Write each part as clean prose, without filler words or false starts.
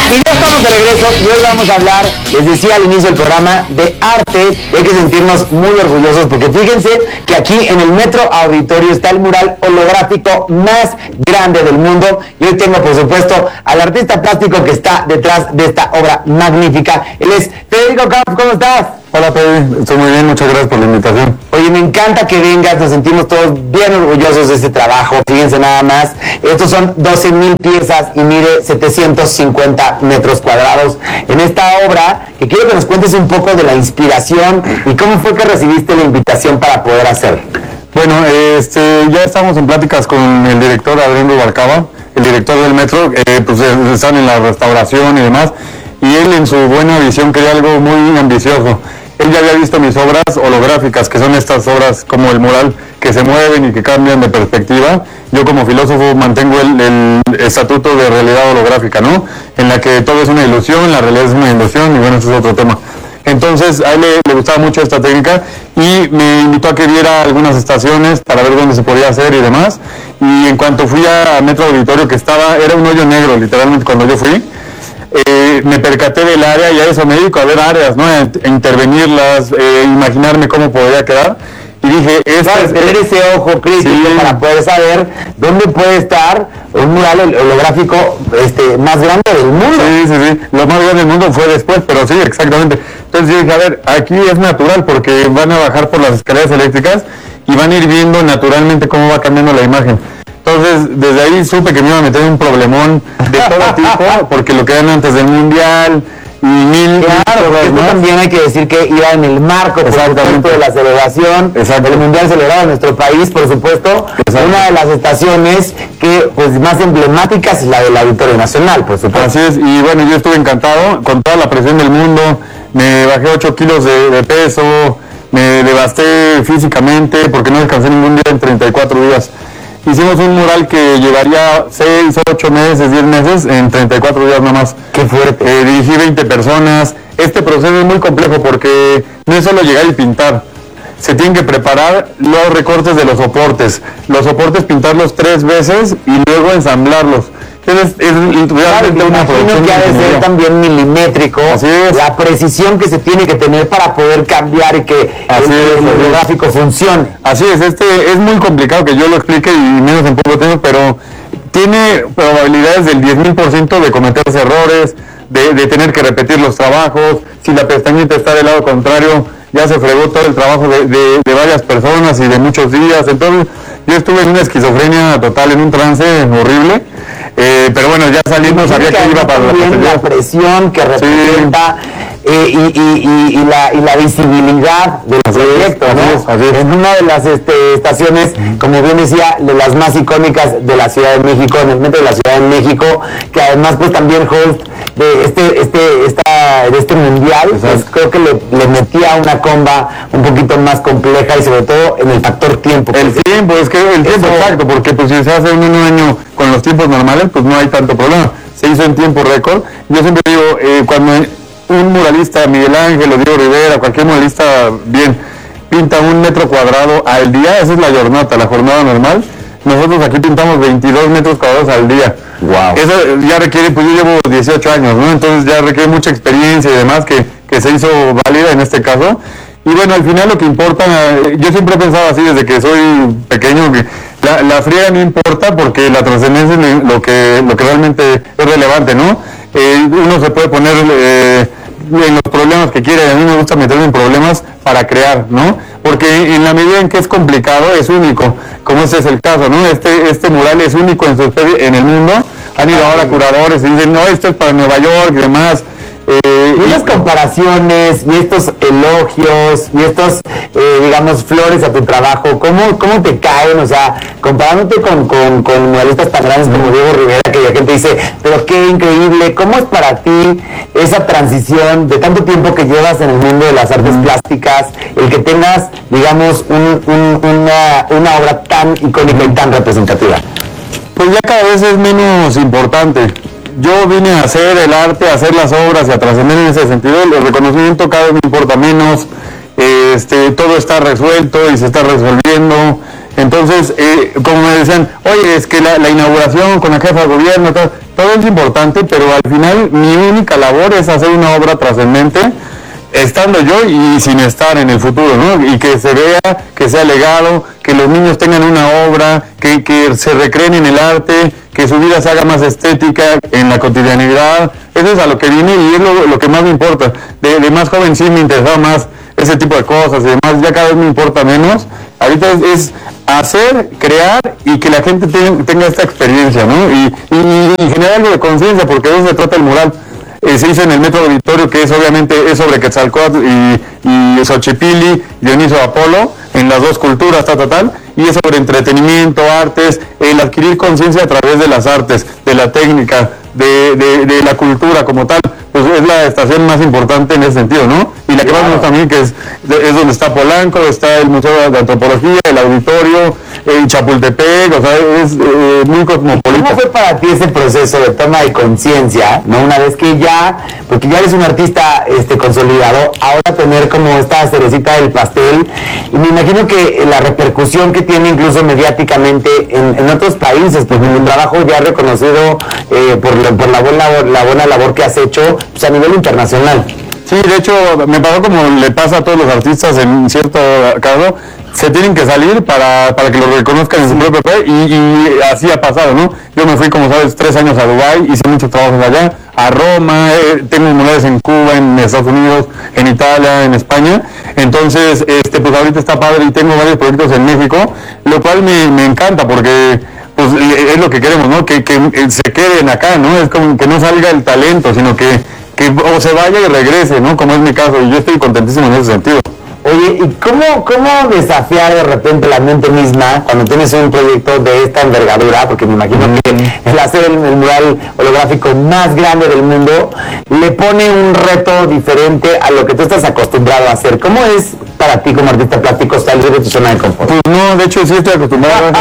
Y ya estamos de regreso y hoy vamos a hablar, les decía al inicio del programa, de arte. Y hay que sentirnos muy orgullosos porque fíjense que aquí en el Metro Auditorio está el mural holográfico más grande del mundo. Y hoy tengo, por supuesto, al artista plástico que está detrás de esta obra magnífica. Él es Federico Kampf. ¿Cómo estás? Hola, Pedro. Estoy muy bien, muchas gracias por la invitación. Oye, me encanta que vengas, nos sentimos todos bien orgullosos de este trabajo. Fíjense nada más, estos son 12,000 piezas y mire, 750 metros cuadrados. En esta obra, que quiero que nos cuentes un poco de la inspiración y cómo fue que recibiste la invitación para poder hacer. Bueno, ya estamos en pláticas con el director Adrián Rubalcaba, el director del Metro, pues están en la restauración y demás, y él en su buena visión quería algo muy ambicioso. Él ya había visto mis obras holográficas, que son estas obras como el mural, que se mueven y que cambian de perspectiva. Yo como filósofo mantengo el estatuto de realidad holográfica, ¿no? En la que todo es una ilusión, la realidad es una ilusión, y bueno, eso es otro tema. Entonces a él le gustaba mucho esta técnica y me invitó a que viera algunas estaciones para ver dónde se podía hacer y demás. Y en cuanto fui a Metro Auditorio, que era un hoyo negro literalmente cuando yo fui, me percaté del área y a eso me dedico, a ver áreas, ¿no? A intervenirlas, imaginarme cómo podría quedar. Y dije, tener ese ojo crítico, sí, para poder saber dónde puede estar un mural holográfico más grande del mundo. Sí. Lo más grande del mundo fue después, pero sí, exactamente. Entonces yo dije, a ver, aquí es natural porque van a bajar por las escaleras eléctricas y van a ir viendo naturalmente cómo va cambiando la imagen. Entonces, desde ahí supe que me iba a meter un problemón de todo tipo, porque lo que eran antes del Mundial y mil cosas más. También hay que decir que iba en el marco, por supuesto, de la celebración del Mundial celebrado en nuestro país, por supuesto. Una de las estaciones que pues más emblemáticas es la del Auditorio Nacional, por supuesto. Así es, y bueno, yo estuve encantado con toda la presión del mundo, me bajé 8 kilos de peso, me devasté físicamente porque no descansé ningún día en 34 días. Hicimos un mural que llevaría 6, 8 meses, 10 meses, en 34 días nomás. ¡Qué fuerte! Dirigí 20 personas. Este proceso es muy complejo porque no es solo llegar y pintar. Se tienen que preparar los recortes de los soportes. Los soportes pintarlos 3 veces y luego ensamblarlos. Entonces es realmente una producción que ha de ser también milimétrico. Así es. La precisión que se tiene que tener para poder cambiar y que el holográfico funcione. Así es, es muy complicado que yo lo explique y menos en poco tiempo, pero tiene probabilidades del 10,000% de cometerse errores, de tener que repetir los trabajos. Si la pestañita está del lado contrario, ya se fregó todo el trabajo de varias personas y de muchos días. Entonces yo estuve en una esquizofrenia total, en un trance horrible. Pero bueno, ya saliendo sabía que iba para la presión que representa y la visibilidad del proyecto, ¿no? Así es. En una de las estaciones, como bien decía, de las más icónicas de la Ciudad de México, en el metro de la Ciudad de México, que además pues también host de este mundial, pues creo que le metía una comba un poquito más compleja y sobre todo en el factor tiempo. El tiempo, es que el tiempo exacto, porque pues si se hace en un año con los tiempos normales, pues no hay tanto problema. Se hizo en tiempo récord. Yo siempre digo, cuando un muralista, Miguel Ángel o Diego Rivera, cualquier muralista bien, pinta 1 metro cuadrado al día, esa es la jornada normal. Nosotros aquí pintamos 22 metros cuadrados al día. Wow. Eso ya requiere, pues yo llevo 18 años, ¿no? Entonces ya requiere mucha experiencia y demás que se hizo válida en este caso. Y bueno, al final lo que importa, yo siempre he pensado así desde que soy pequeño, que la friega no importa porque la trascendencia es lo que realmente es relevante, ¿no? Uno se puede poner en los problemas que quiere, a mí me gusta meterme en problemas para crear, ¿no? Porque en la medida en que es complicado, es único, como este es el caso, ¿no? Este mural es único en su especie en el mundo. Han ido ahora curadores y dicen, no, esto es para Nueva York y demás. Y estas comparaciones y estos elogios y estos, digamos, flores a tu trabajo, ¿cómo te caen? O sea, comparándote con muralistas tan grandes como Diego Rivera, que la gente dice, pero qué increíble, ¿cómo es para ti esa transición de tanto tiempo que llevas en el mundo de las artes plásticas, el que tengas, digamos, una obra tan icónica y tan representativa? Pues ya cada vez es menos importante. Yo vine a hacer el arte, a hacer las obras y a trascender en ese sentido. El reconocimiento cada vez me importa menos. Todo está resuelto y se está resolviendo. Entonces, como me decían, oye, es que la inauguración con la jefa de gobierno, todo es importante, pero al final mi única labor es hacer una obra trascendente, estando yo y sin estar en el futuro, ¿no? Y que se vea, que sea legado, que los niños tengan una obra, que se recreen en el arte, que su vida se haga más estética en la cotidianidad. Eso es a lo que vine y es lo que más me importa. De más joven sí me interesaba más ese tipo de cosas y demás, ya cada vez me importa menos. Ahorita es hacer, crear y que la gente tenga esta experiencia, ¿no? Y generar algo de conciencia, porque de eso se trata el mural. Se hizo en el Metro Auditorio, que es obviamente es sobre Quetzalcóatl y Xochipilli, Dioniso Apolo, en las dos culturas, y es sobre entretenimiento, artes, el adquirir conciencia a través de las artes, de la técnica, de la cultura como tal. Pues es la estación más importante en ese sentido, ¿no? Y la que más me gusta también, que es donde está Polanco, está el Museo de Antropología, el Auditorio, Chapultepec, o sea, es muy cosmopolita. ¿Cómo fue para ti ese proceso de toma de conciencia, ¿no? Una vez que ya, porque ya eres un artista consolidado, ahora tener como esta cerecita del pastel, y me imagino que la repercusión que tiene incluso mediáticamente en otros países, porque tu trabajo ya reconocido por la buena labor que has hecho, pues a nivel internacional. Sí, de hecho, me pasó como le pasa a todos los artistas en cierto caso, se tienen que salir para que lo reconozcan en su propio país y así ha pasado, ¿no? Yo me fui, como sabes, 3 años a Dubái, hice muchos trabajos allá, a Roma, tengo murales en Cuba, en Estados Unidos, en Italia, en España. Entonces, pues ahorita está padre y tengo varios proyectos en México, lo cual me encanta porque pues es lo que queremos, ¿no? Que se queden acá, ¿no? Es como que no salga el talento, sino que o se vaya y regrese, ¿no? Como es mi caso, y yo estoy contentísimo en ese sentido. Oye, ¿y cómo desafiar de repente la mente misma cuando tienes un proyecto de esta envergadura? Porque me imagino que el hacer el mural holográfico más grande del mundo le pone un reto diferente a lo que tú estás acostumbrado a hacer. ¿Cómo es para ti como artista plástico salir de tu zona de confort? Pues no, de hecho sí estoy acostumbrado.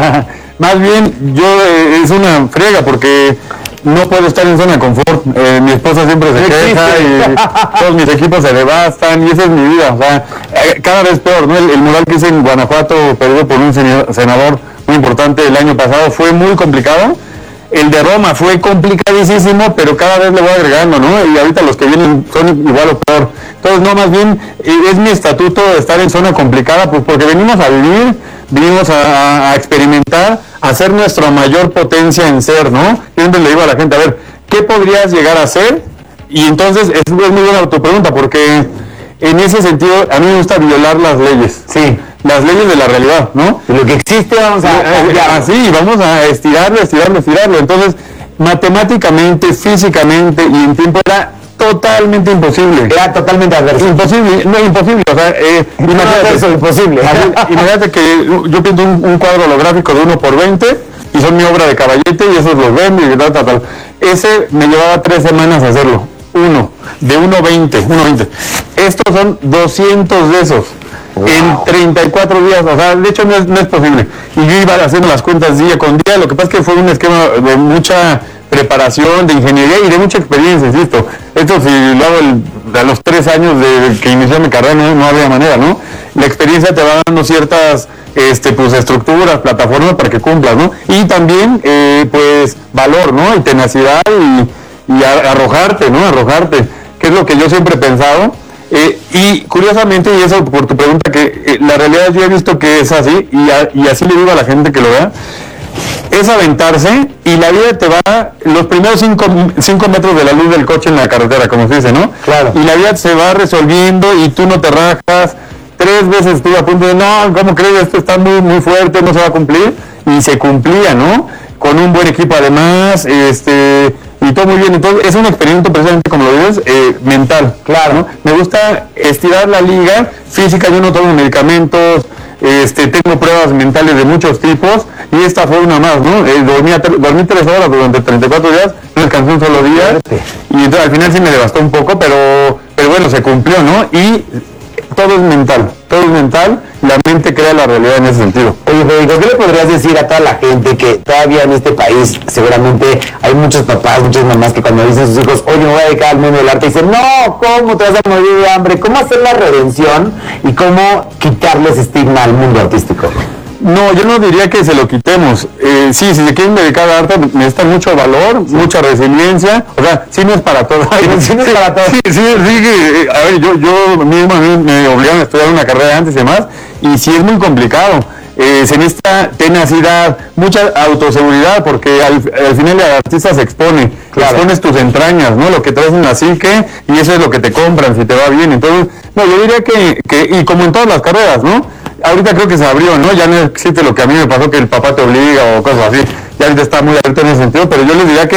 Más bien, es una friega porque no puedo estar en zona de confort. Mi esposa siempre se queja y todos mis equipos se devastan y esa es mi vida. O sea, cada vez peor, ¿no? El mural que hice en Guanajuato, perdido por un senador muy importante el año pasado, fue muy complicado. El de Roma fue complicadísimo, pero cada vez le voy agregando, ¿no? Y ahorita los que vienen son igual o peor. Entonces, no, más bien, es mi estatuto de estar en zona complicada, pues porque venimos a vivir, venimos a experimentar, a hacer nuestra mayor potencia en ser, ¿no? Y entonces le digo a la gente, a ver, ¿qué podrías llegar a ser? Y entonces, es muy buena tu pregunta, porque en ese sentido, a mí me gusta violar las leyes. Sí. Las leyes de la realidad, ¿no? Lo que existe vamos a así, vamos a estirarlo. Entonces, matemáticamente, físicamente y en tiempo era totalmente imposible. Era totalmente adverso. Imposible, o sea, imagínate eso, imposible. Imagínate que yo pinto un cuadro holográfico de 1x20 y son mi obra de caballete y esos los vendo y tal. Ese me llevaba 3 semanas hacerlo. De 1.20. Estos son 200 de esos. Wow. En 34 días, o sea, de hecho no es posible. Y yo iba haciendo las cuentas día con día, lo que pasa es que fue un esquema de mucha preparación, de ingeniería y de mucha experiencia, insisto. Esto si lo hago a los 3 años de que inicié mi carrera no había manera, ¿no? La experiencia te va dando ciertas pues estructuras, plataformas para que cumplas, ¿no? Y también pues valor, ¿no? Y tenacidad y arrojarte, ¿no? Que es lo que yo siempre he pensado. Y curiosamente, y eso por tu pregunta, que la realidad yo he visto que es así, y así le digo a la gente que lo vea, es aventarse y la vida te va los primeros 5 metros de la luz del coche en la carretera, como se dice, ¿no? Claro. Y la vida se va resolviendo y tú no te rajas. 3 veces estuve a punto de, no, ¿cómo crees? Esto está muy, muy fuerte, no se va a cumplir. Y se cumplía, ¿no? Con un buen equipo además, y todo muy bien. Entonces es un experimento precisamente, como lo dices, mental. Claro. ¿No? Me gusta estirar la liga física. Yo no tomo medicamentos, tengo pruebas mentales de muchos tipos y esta fue una más, ¿no? Dormí 3 horas durante 34 días, no descansé un solo día y entonces al final sí me devastó un poco, pero bueno, se cumplió, ¿no? Y todo es mental, la mente crea la realidad en ese sentido. Oye, Federico, ¿qué le podrías decir a toda la gente que todavía en este país, seguramente hay muchos papás, muchas mamás que cuando dicen a sus hijos, oye, me voy a dedicar al mundo del arte, dicen, no, ¿cómo te vas a morir de hambre? ¿Cómo hacer la redención y cómo quitarle ese estigma al mundo artístico? No, yo no diría que se lo quitemos. Sí, si se quieren dedicar al arte, necesitan mucho valor, mucha resiliencia. O sea, sí no es para todo. Sí, no es para todo. Sí, a ver, yo mismo a mí me obligaron a estudiar una carrera antes y demás, y sí es muy complicado. Se necesita tenacidad, mucha autoseguridad, porque al final el artista se expone, expones tus entrañas, ¿no? Lo que traes en la psique, y eso es lo que te compran, si te va bien. Entonces, no, yo diría y como en todas las carreras, ¿no? Ahorita creo que se abrió, ¿no? Ya no existe lo que a mí me pasó, que el papá te obliga o cosas así. Ya ahorita está muy abierto en ese sentido, pero yo les diría que